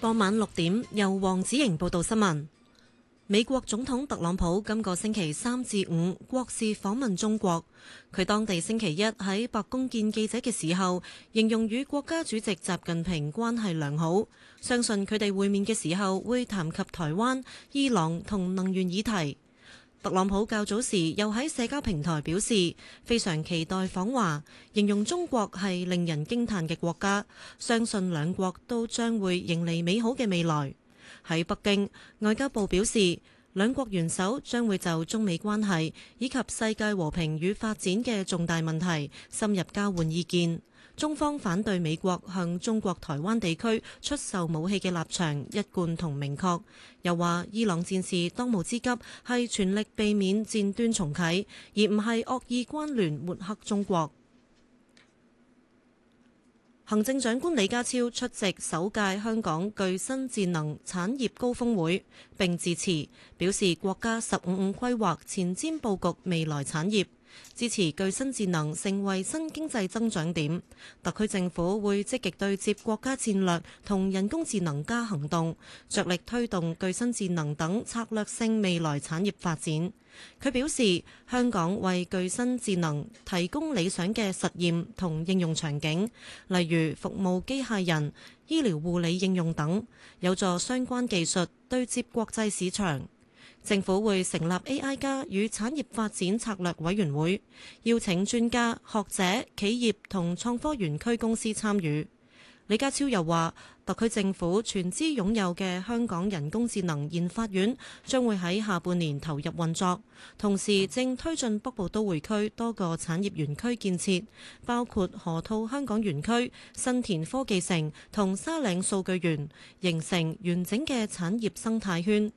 傍晚6點，由黃子瑩報道新聞。美國總統特朗普今個星期3至5國事訪問中國。佢當地星期一喺白宮見記者嘅時候，形容與國家主席習近平關係良好，相信佢哋會面嘅時候會談及台灣、伊朗同能源議題。特朗普較早時又喺社交平台表示，非常期待訪華，形容中國係令人驚嘆嘅國家，相信兩國都將會迎嚟美好嘅未來。喺北京，外交部表示，兩國元首將會就中美關係以及世界和平與發展嘅重大問題深入交換意見。中方反對美國向中國台灣地區出售武器嘅立場一貫同明確，又話伊朗戰事當務之急係全力避免戰端重啟，而唔係惡意關聯抹黑中國。行政長官李家超出席首屆香港具新智能產業高峰會並致辭，表示國家15+5規劃前瞻佈局未來產業，支持具新智能成為新經濟增長點。特區政府會積極對接國家戰略同人工智能加行動，着力推動具新智能等策略性未來產業發展。佢表示，香港為具新智能提供理想嘅實驗同應用場景，例如服務機械人、醫療護理應用等，有助相關技術對接國際市場。政府會成立 AI 加與產業發展策略委員會，邀請專家、學者、企業同創科園區公司參與。李家超又話，特區政府全資擁有嘅香港人工智能研發院將會喺下半年投入運作，同時正推進北部都會區多個產業園區建設，包括河套香港園區、新田科技城同沙嶺數據園，形成完整嘅產業生態圈。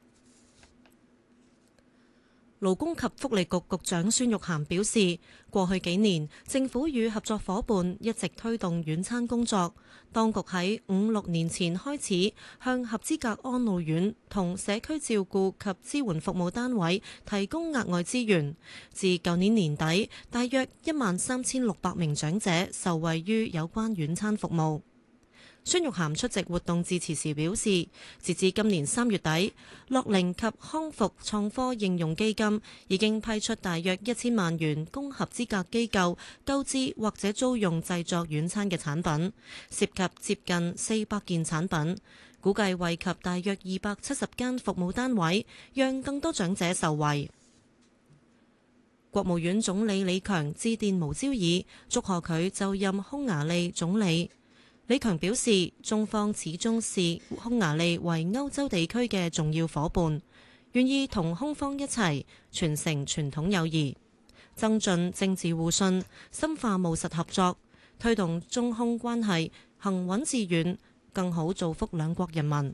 勞工及福利局局長孫玉菡表示，過去幾年政府與合作夥伴一直推動院餐工作，當局喺5-6年前開始向合資格安老院同社區照顧及支援服務單位提供額外資源，至舊年年底，大約13,600名長者受惠於有關院餐服務。孫玉菡出席活動致辭時表示，截至今年3月底，樂齡及康復創科應用基金已經批出大約1000萬元供合資格機構購置或者租用製作院餐嘅產品，涉及接近400件產品，估計惠及大約270間服務單位，讓更多長者受惠。國務院總理李強致電毛招爾，祝賀佢就任匈牙利總理。李強表示，中方始終視匈牙利為歐洲地區嘅重要夥伴，願意同匈方一齊傳承傳統友誼，增進政治互信，深化務實合作，推動中匈關係行穩致遠，更好造福兩國人民。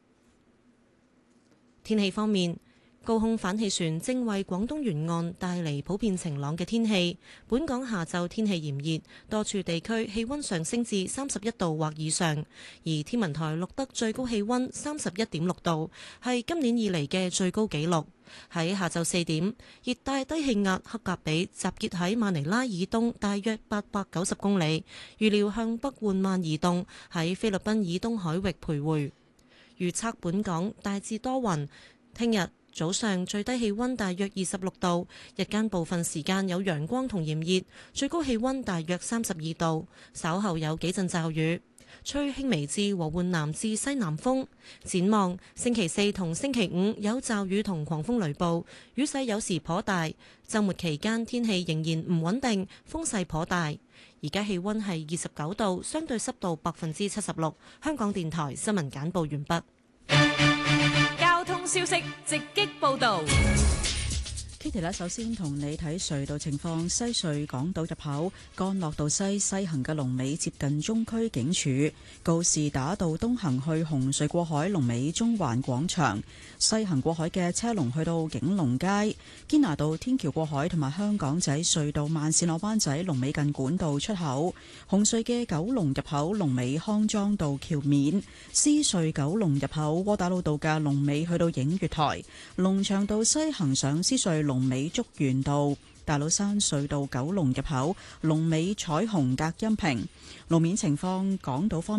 天氣方面，高空反氣旋正為廣東沿岸帶嚟普遍晴朗嘅天氣。本港下晝天氣炎熱，多處地區氣溫上升至31度或以上，而天文台錄得最高氣溫31.6度，係今年以嚟嘅最高紀錄。喺下晝4點，熱帶低氣壓克格比集結喺馬尼拉以東大約890公里，預料向北緩慢移動，喺菲律賓以東海域徘徊。預測本港大致多雲，聽日早上最低氣溫大約26度，日間部分時間有陽光同炎熱，最高氣溫大約32度，稍後有幾陣驟雨，吹輕微至和緩南至西南風。展望星期4同星期5有驟雨同狂風雷暴，雨勢有時頗大。週末期間天氣仍然唔穩定，風勢頗大。而家氣溫係29度，相對濕度76%。香港電台新聞簡報完畢。 交通消息直擊報道。 Kitty 咧，首先同你睇隧道情況。西隧港島入口干諾道西行嘅龍尾接近中區警署，告士打道東行去紅隧過海龍尾中環廣場，西行過海嘅車龍去到景隆街。堅拿道天橋過海同埋香港仔隧道慢線落灣仔龍尾近管道出口，紅隧嘅九龍入口龍尾康莊道橋面，獅隧九龍入口窩打老道嘅龍尾去到映月台，龍翔道西行上獅隧龍尾竹園道，大老山隧道九龍入口龍尾彩虹隔音屏。路面情況，港島方面。